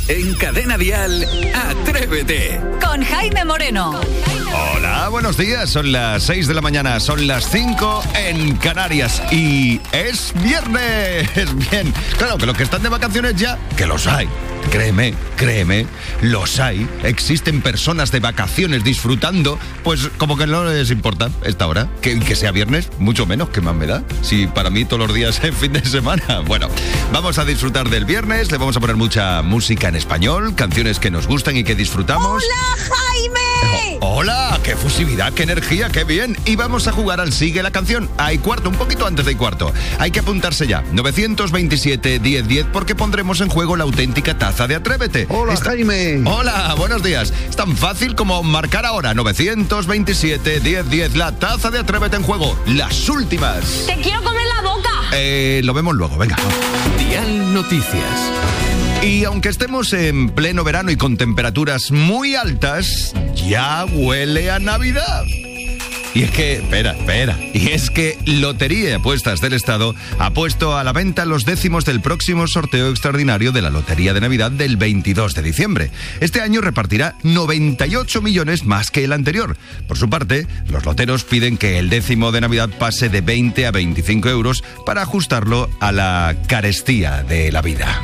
En Cadena Dial, Atrévete. Con Jaime Moreno. Hola, buenos días. Son las 6 de la mañana, son las 5 en Canarias. Y es viernes. Bien. Claro, que los que están de vacaciones ya, que los hay. Créeme, los hay. Existen personas de vacaciones disfrutando, pues como que no les importa esta hora. Que sea viernes, mucho menos, que más me da. Si para mí todos los días es fin de semana. Bueno, vamos a disfrutar del viernes, le vamos a poner mucha música en español, canciones que nos gustan y que disfrutamos. ¡Hola, Jaime! ¡Hola! ¡Qué fusividad, qué energía, qué bien! Y vamos a jugar al Sigue la Canción. Hay cuarto, un poquito antes de cuarto. Hay que apuntarse ya. 927-1010 porque pondremos en juego la auténtica taza de Atrévete. Hola, Jaime. Hola, buenos días. Es tan fácil como marcar ahora 927-1010. La taza de Atrévete en juego. Las últimas. ¡Te quiero comer la boca! Lo vemos luego, venga. Dial Noticias. Y aunque estemos en pleno verano y con temperaturas muy altas, ya huele a Navidad. Y es que, espera. Y es que Lotería y Apuestas del Estado ha puesto a la venta los décimos del próximo sorteo extraordinario de la Lotería de Navidad del 22 de diciembre. Este año repartirá 98 millones más que el anterior. Por su parte, los loteros piden que el décimo de Navidad pase de 20 a 25 euros para ajustarlo a la carestía de la vida.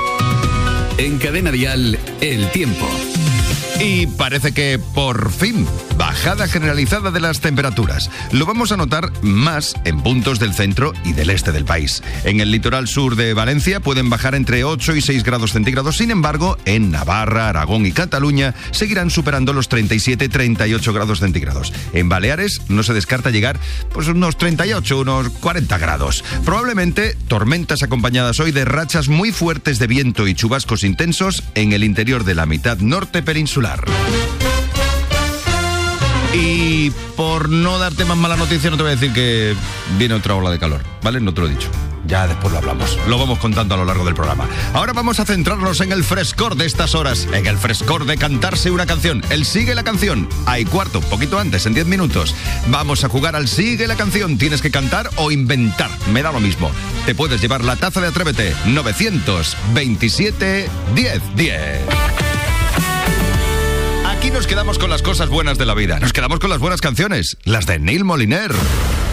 En Cadena Dial, el tiempo. Y parece que, por fin, bajada generalizada de las temperaturas. Lo vamos a notar más en puntos del centro y del este del país. En el litoral sur de Valencia pueden bajar entre 8 y 6 grados centígrados. Sin embargo, en Navarra, Aragón y Cataluña seguirán superando los 37-38 grados centígrados. En Baleares no se descarta llegar pues unos 38, unos 40 grados. Probablemente tormentas acompañadas hoy de rachas muy fuertes de viento y chubascos intensos en el interior de la mitad norte peninsular. Y por no darte más mala noticia, no te voy a decir que viene otra ola de calor, ¿vale? No te lo he dicho. Ya después lo hablamos. Lo vamos contando a lo largo del programa. Ahora vamos a centrarnos en el frescor de estas horas, en el frescor de cantarse una canción. El Sigue la Canción. Hay cuarto, poquito antes, en 10 minutos. Vamos a jugar al Sigue la Canción. Tienes que cantar o inventar. Me da lo mismo. Te puedes llevar la taza de Atrévete. 927-1010. Aquí nos quedamos con las cosas buenas de la vida. Nos quedamos con las buenas canciones. Las de Neil Moliner.